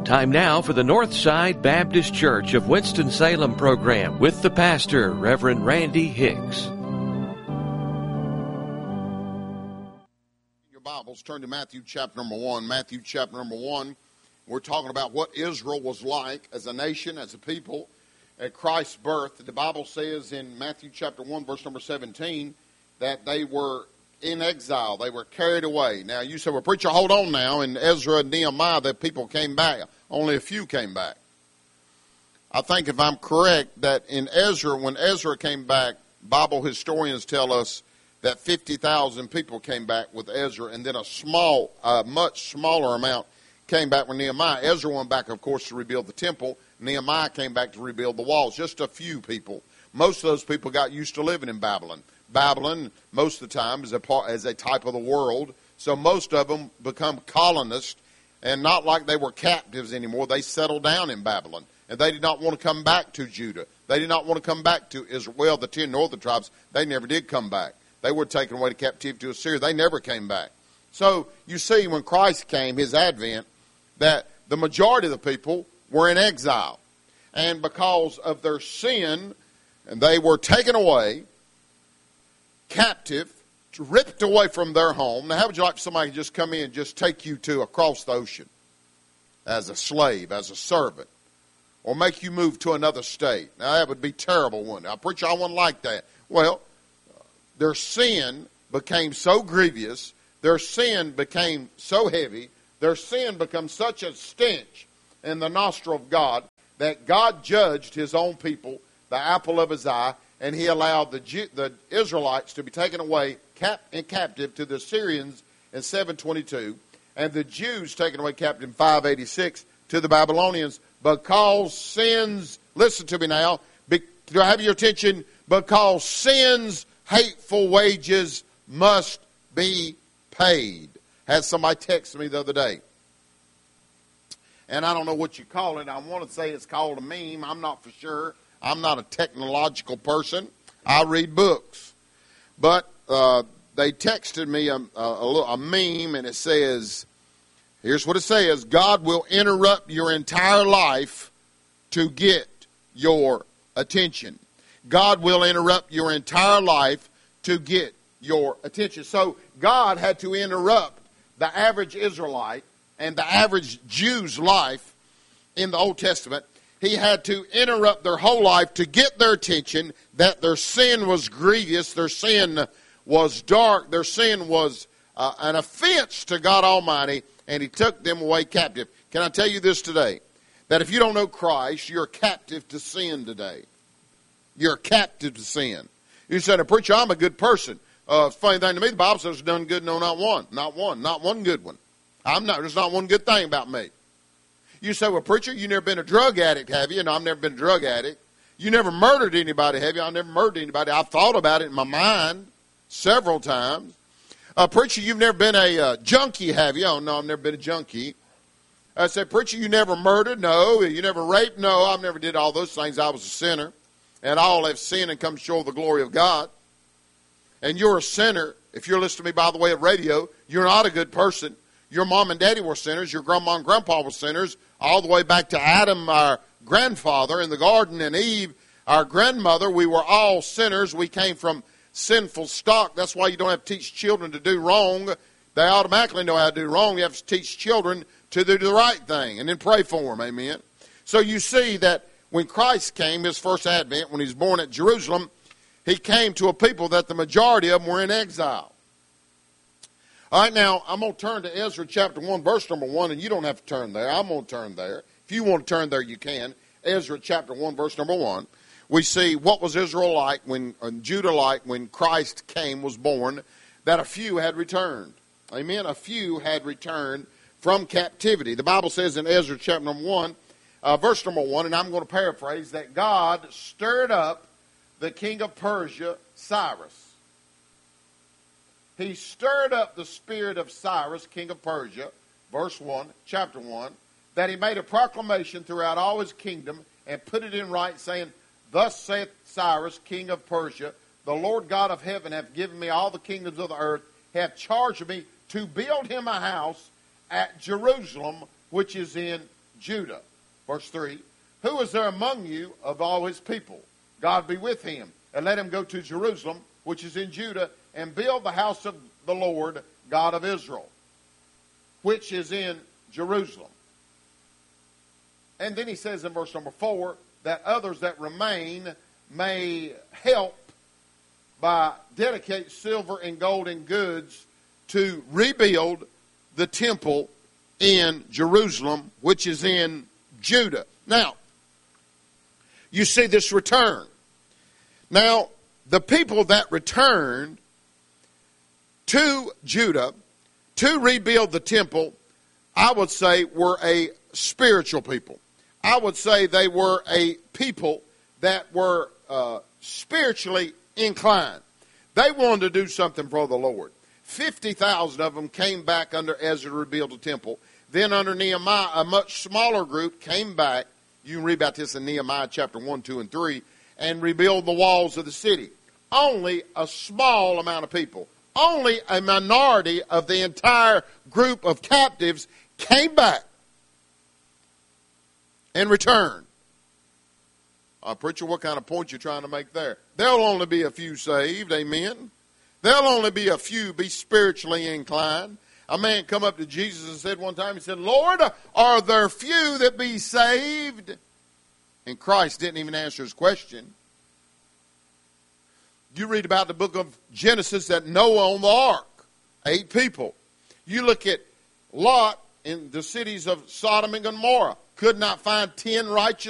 Time now for the Northside Baptist Church of Winston-Salem program with the pastor, Reverend Randy Hicks. Your Bibles, turn to Matthew chapter number 1. Matthew chapter number 1, we're talking about what Israel was like as a nation, as a people, at Christ's birth. The Bible says in Matthew chapter 1, verse number 17, that they were in exile. They were carried away. Now, you say, well, preacher, hold on now. In Ezra and Nehemiah, the people came back. Only a few came back. I think if I'm correct, that in Ezra, when Ezra came back, Bible historians tell us that 50,000 people came back with Ezra, and then a much smaller amount came back with Nehemiah. Ezra went back, of course, to rebuild the temple. Nehemiah came back to rebuild the walls. Just a few people. Most of those people got used to living in Babylon. Babylon, most of the time, is a type of the world. So most of them become colonists, and not like they were captives anymore. They settled down in Babylon, and they did not want to come back to Judah. They did not want to come back to Israel. Well, the 10 northern tribes, they never did come back. They were taken away to captivity to Assyria. They never came back. So you see, when Christ came, his advent, that the majority of the people were in exile. And because of their sin, and they were taken away, captive, ripped away from their home. Now, how would you like somebody to just come in and just take you to across the ocean as a slave, as a servant, or make you move to another state? Now, that would be terrible, wouldn't it? I preach, I wouldn't like that. Well, their sin became so grievous, their sin became so heavy, their sin became such a stench in the nostril of God that God judged his own people, the apple of his eye, and he allowed the Israelites to be taken away in captive to the Assyrians in 722, and the Jews taken away captive in 586 to the Babylonians because sins, listen to me now, do I have your attention? Because sin's hateful wages must be paid. Had somebody text me the other day, and I don't know what you call it. I want to say it's called a meme. I'm not for sure. I'm not a technological person. I read books. But they texted me a meme, and it says, here's what it says: God will interrupt your entire life to get your attention. God will interrupt your entire life to get your attention. So God had to interrupt the average Israelite and the average Jew's life in the Old Testament. He had to interrupt their whole life to get their attention, that their sin was grievous, their sin was dark, their sin was an offense to God Almighty, and he took them away captive. Can I tell you this today? That if you don't know Christ, you're captive to sin today. You're captive to sin. You said, preacher, I'm a good person. Funny thing to me, the Bible says, done good, no, not one. Not one good one. There's not one good thing about me. You say, well, preacher, you never been a drug addict, have you? No, I've never been a drug addict. You never murdered anybody, have you? I've never murdered anybody. I've thought about it in my mind several times. Preacher, you've never been a junkie, have you? Oh, no, I've never been a junkie. I said, preacher, you never murdered? No. You never raped? No, I've never did all those things. I was a sinner. And all have sinned and come short of the glory of God. And you're a sinner. If you're listening to me by the way of radio, you're not a good person. Your mom and daddy were sinners. Your grandma and grandpa were sinners. All the way back to Adam, our grandfather, in the garden, and Eve, our grandmother. We were all sinners. We came from sinful stock. That's why you don't have to teach children to do wrong. They automatically know how to do wrong. You have to teach children to do the right thing and then pray for them. Amen. So you see that when Christ came, his first advent, when he was born at Jerusalem, he came to a people that the majority of them were in exile. All right, now, I'm going to turn to Ezra chapter 1, verse number 1, and you don't have to turn there. I'm going to turn there. If you want to turn there, you can. Ezra chapter 1, verse number 1. We see what was Israel like, Judah like, when Christ came, was born, that a few had returned. Amen? A few had returned from captivity. The Bible says in Ezra chapter number 1, verse number 1, and I'm going to paraphrase, that God stirred up the king of Persia, Cyrus. He stirred up the spirit of Cyrus, king of Persia, verse 1, chapter 1, that he made a proclamation throughout all his kingdom and put it in writing, saying, Thus saith Cyrus, king of Persia, the Lord God of heaven hath given me all the kingdoms of the earth, hath charged me to build him a house at Jerusalem, which is in Judah. Verse 3, who is there among you of all his people? God be with him, and let him go to Jerusalem, which is in Judah, and build the house of the Lord, God of Israel, which is in Jerusalem. And then he says in verse number 4, that others that remain may help by dedicate silver and gold and goods to rebuild the temple in Jerusalem, which is in Judah. Now, you see this return. Now, the people that returned to Judah to rebuild the temple, I would say, were a spiritual people. I would say they were a people that were spiritually inclined. They wanted to do something for the Lord. 50,000 of them came back under Ezra to rebuild the temple. Then under Nehemiah, a much smaller group came back. You can read about this in Nehemiah chapter 1, 2, and 3, and rebuild the walls of the city. Only a small amount of people, only a minority of the entire group of captives came back and returned. Preacher, what kind of point you trying to make there? There'll only be a few saved, amen? There'll only be a few be spiritually inclined. A man come up to Jesus and said one time, he said, Lord, are there few that be saved? And Christ didn't even answer his question. You read about the book of Genesis that Noah on the ark, 8 people. You look at Lot in the cities of Sodom and Gomorrah, could not find 10 righteous